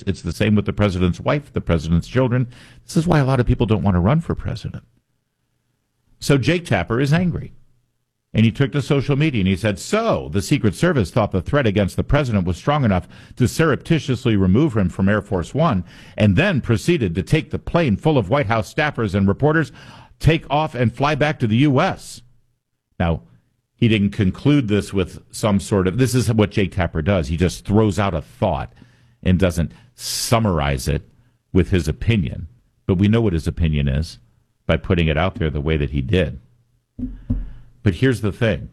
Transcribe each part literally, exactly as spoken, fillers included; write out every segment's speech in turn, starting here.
It's it's the same with the president's wife, the president's children. This is why a lot of people don't want to run for president. So Jake Tapper is angry. And he took to social media and he said, so the Secret Service thought the threat against the president was strong enough to surreptitiously remove him from Air Force One, and then proceeded to take the plane full of White House staffers and reporters, take off and fly back to the U S. Now, he didn't conclude this with some sort of, this is what Jake Tapper does. He just throws out a thought and doesn't summarize it with his opinion. But we know what his opinion is by putting it out there the way that he did. But here's the thing.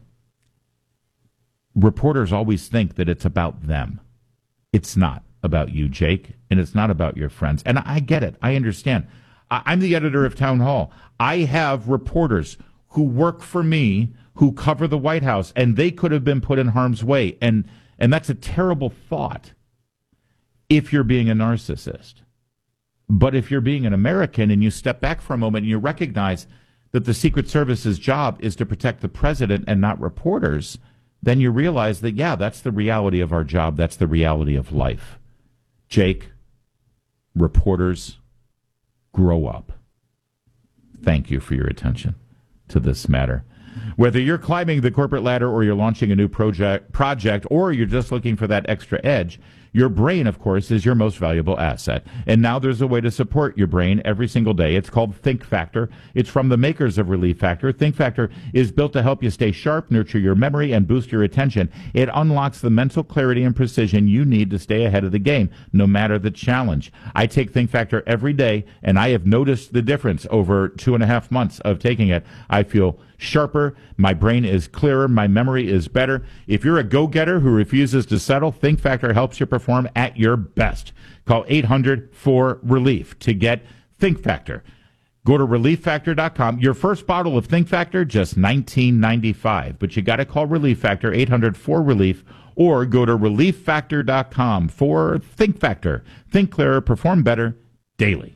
Reporters always think that it's about them. It's not about you, Jake, and it's not about your friends. And I get it. I understand. I'm the editor of Town Hall. I have reporters who work for me who cover the White House, and they could have been put in harm's way. And, and that's a terrible thought if you're being a narcissist. But if you're being an American and you step back for a moment and you recognize that the Secret Service's job is to protect the president and not reporters, then you realize that, yeah, that's the reality of our job. That's the reality of life. Jake, reporters, grow up. Thank you for your attention to this matter. Whether you're climbing the corporate ladder or you're launching a new project, project or you're just looking for that extra edge, your brain, of course, is your most valuable asset. And now there's a way to support your brain every single day. It's called Think Factor. It's from the makers of Relief Factor. Think Factor is built to help you stay sharp, nurture your memory, and boost your attention. It unlocks the mental clarity and precision you need to stay ahead of the game, no matter the challenge. I take Think Factor every day, and I have noticed the difference over two and a half months of taking it. I feel sharper, my brain is clearer, my memory is better. If you're a go-getter who refuses to settle, Think Factor helps you perform at your best. Call eight hundred four relief to get Think Factor. Go to relief factor dot com. Your first bottle of Think Factor, just nineteen ninety-five. But you got to call Relief Factor, eight hundred four relief, or go to relief factor dot com for Think Factor. Think clearer, perform better, daily.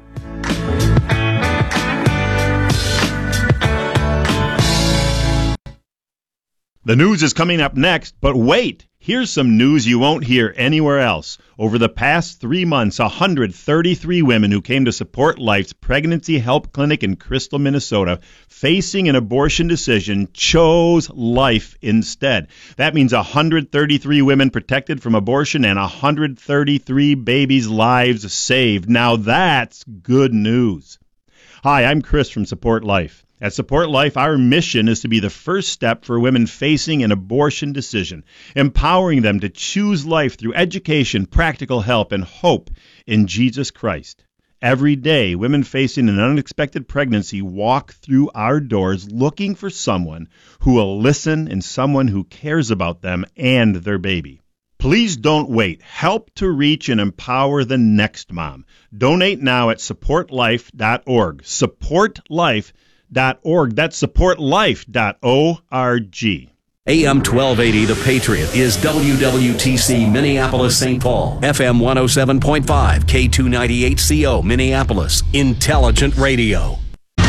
The news is coming up next, but wait! Here's some news you won't hear anywhere else. Over the past three months, one hundred thirty-three women who came to Support Life's Pregnancy Help Clinic in Crystal, Minnesota, facing an abortion decision, chose life instead. That means one hundred thirty-three women protected from abortion and one hundred thirty-three babies' lives saved. Now that's good news. Hi, I'm Chris from Support Life. At Support Life, our mission is to be the first step for women facing an abortion decision, empowering them to choose life through education, practical help, and hope in Jesus Christ. Every day, women facing an unexpected pregnancy walk through our doors looking for someone who will listen and someone who cares about them and their baby. Please don't wait. Help to reach and empower the next mom. Donate now at support life dot org. support life dot org. That's support life dot org. A M twelve eighty, The Patriot, is W W T C Minneapolis, Saint Paul. F M one oh seven point five, K two ninety-eight C O Minneapolis. Intelligent Radio. With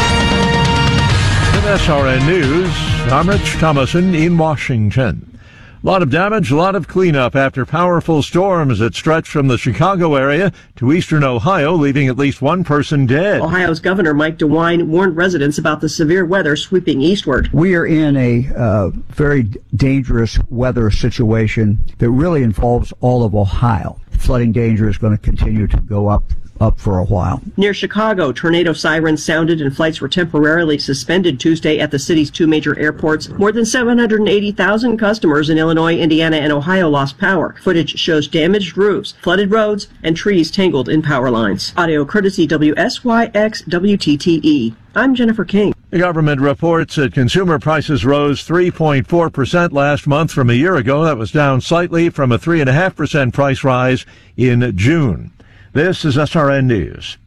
S R N News, I'm Rich Thomason in Washington. A lot of damage, a lot of cleanup after powerful storms that stretched from the Chicago area to eastern Ohio, leaving at least one person dead. Ohio's Governor Mike DeWine warned residents about the severe weather sweeping eastward. We are in a uh, very dangerous weather situation that really involves all of Ohio. Flooding danger is going to continue to go up. up for a while. Near Chicago, tornado sirens sounded and flights were temporarily suspended Tuesday at the city's two major airports. More than seven hundred eighty thousand customers in Illinois, Indiana, and Ohio lost power. Footage shows damaged roofs, flooded roads, and trees tangled in power lines. Audio courtesy W S Y X W T T E. I'm Jennifer King. The government reports that consumer prices rose three point four percent last month from a year ago. That was down slightly from a three point five percent price rise in June. This is S R N News.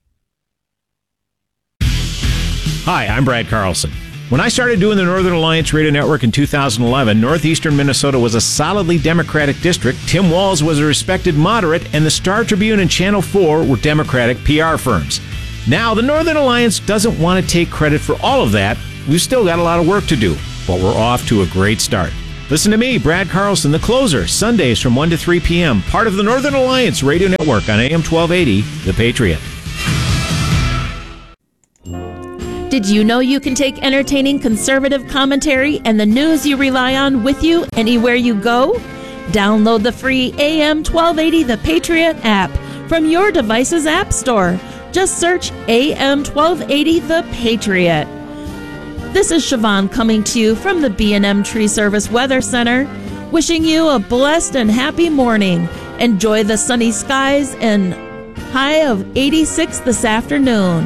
Hi, I'm Brad Carlson. When I started doing the Northern Alliance Radio Network in two thousand eleven, northeastern Minnesota was a solidly Democratic district. Tim Walz was a respected moderate, and the Star Tribune and Channel four were Democratic P R firms. Now, the Northern Alliance doesn't want to take credit for all of that. We've still got a lot of work to do, but we're off to a great start. Listen to me, Brad Carlson, the closer, Sundays from one to three p.m., part of the Northern Alliance Radio Network on A M twelve eighty, The Patriot. Did you know you can take entertaining conservative commentary and the news you rely on with you anywhere you go? Download the free A M twelve eighty The Patriot app from your device's app store. Just search A M twelve eighty The Patriot. This is Siobhan coming to you from the B and M Tree Service Weather Center, wishing you a blessed and happy morning. Enjoy the sunny skies and high of eighty-six this afternoon.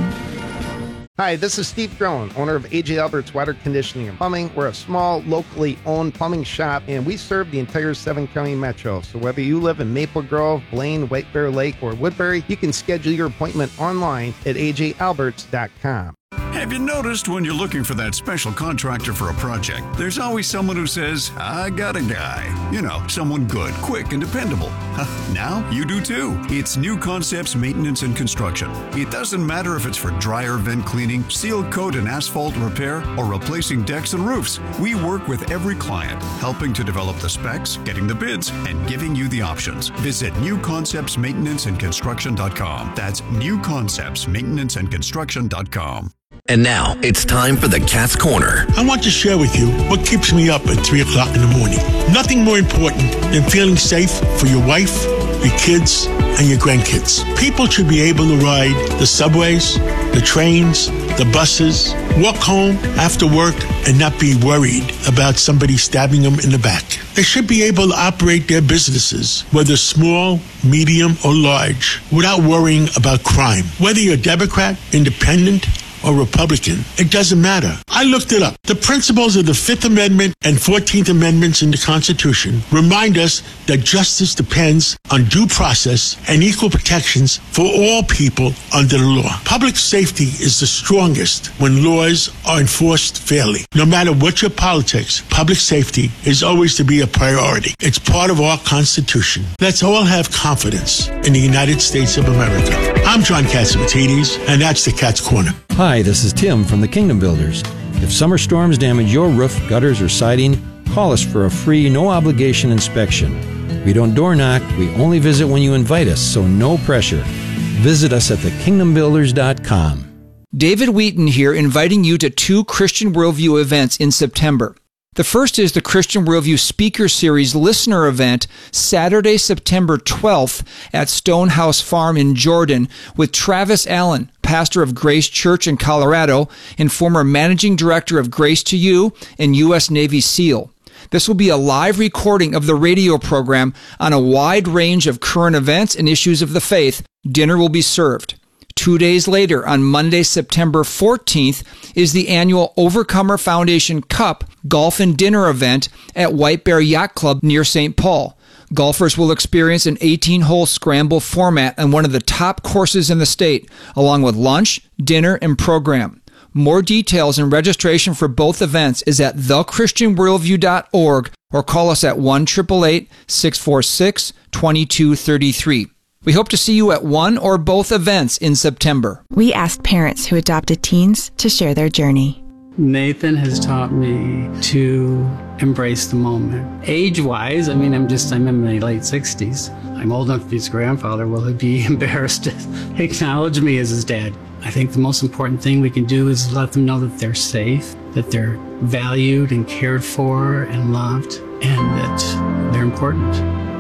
Hi, this is Steve Drone, owner of A J Albert's Water Conditioning and Plumbing. We're a small, locally owned plumbing shop, and we serve the entire seven-county metro. So whether you live in Maple Grove, Blaine, White Bear Lake, or Woodbury, you can schedule your appointment online at A J Alberts dot com. Have you noticed when you're looking for that special contractor for a project, there's always someone who says, I got a guy. You know, someone good, quick, and dependable. Now you do too. It's New Concepts Maintenance and Construction. It doesn't matter if it's for dryer vent cleaning, seal coat and asphalt repair, or replacing decks and roofs. We work with every client, helping to develop the specs, getting the bids, and giving you the options. Visit new concepts maintenance and construction dot com. That's new concepts maintenance and construction dot com. And now it's time for the Cat's Corner. I want to share with you what keeps me up at three o'clock in the morning. Nothing more important than feeling safe for your wife, your kids, and your grandkids. People should be able to ride the subways, the trains, the buses, walk home after work, and not be worried about somebody stabbing them in the back. They should be able to operate their businesses, whether small, medium, or large, without worrying about crime. Whether you're Democrat, Independent, or Republican, it doesn't matter. I looked it up. The principles of the Fifth Amendment and Fourteenth Amendments in the Constitution remind us that justice depends on due process and equal protections for all people under the law. Public safety is the strongest when laws are enforced fairly. No matter what your politics, public safety is always to be a priority. It's part of our Constitution. Let's all have confidence in the United States of America. I'm John Catsimatidis, and that's the Cat's Corner. Hi, this is Tim from the Kingdom Builders. If summer storms damage your roof, gutters, or siding, call us for a free, no-obligation inspection. We don't door knock, we only visit when you invite us, so no pressure. Visit us at the kingdom builders dot com. David Wheaton here, inviting you to two Christian Worldview events in September. The first is the Christian Worldview Speaker Series Listener Event, Saturday, September twelfth at Stonehouse Farm in Jordan with Travis Allen, pastor of Grace Church in Colorado and former managing director of Grace to You and U S Navy SEAL. This will be a live recording of the radio program on a wide range of current events and issues of the faith. Dinner will be served. Two days later, on Monday, September fourteenth, is the annual Overcomer Foundation Cup Golf and Dinner event at White Bear Yacht Club near Saint Paul. Golfers will experience an eighteen-hole scramble format on one of the top courses in the state, along with lunch, dinner, and program. More details and registration for both events is at the christian worldview dot org or call us at one eight eight eight, six four six, two two three three. We hope to see you at one or both events in September. We asked parents who adopted teens to share their journey. Nathan has taught me to embrace the moment. Age-wise, I mean, I'm just, I'm in my late sixties. I'm old enough to be his grandfather. Will he be embarrassed to acknowledge me as his dad? I think the most important thing we can do is let them know that they're safe, that they're valued and cared for and loved, and that they're important.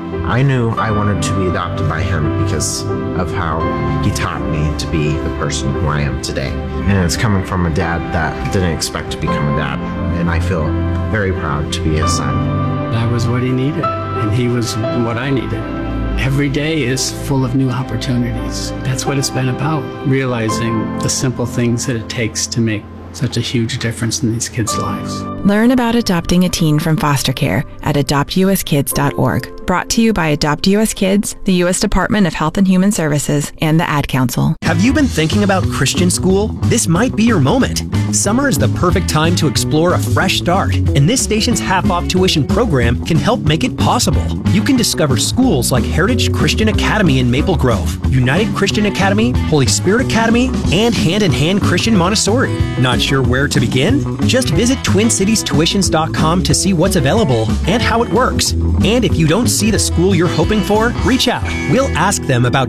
I knew I wanted to be adopted by him because of how he taught me to be the person who I am today. And it's coming from a dad that didn't expect to become a dad. And I feel very proud to be his son. That was what he needed, and he was what I needed. Every day is full of new opportunities. That's what it's been about, realizing the simple things that it takes to make such a huge difference in these kids' lives. Learn about adopting a teen from foster care at adopt u s kids dot org. Brought to you by Adopt U S Kids, the U S Department of Health and Human Services, and the Ad Council. Have you been thinking about Christian school? This might be your moment. Summer is the perfect time to explore a fresh start, and this station's half-off tuition program can help make it possible. You can discover schools like Heritage Christian Academy in Maple Grove, United Christian Academy, Holy Spirit Academy, and Hand in Hand Christian Montessori. Not sure where to begin? Just visit twin cities tuitions dot com to see what's available and how it works. And if you don't see the school you're hoping for, reach out. We'll ask them about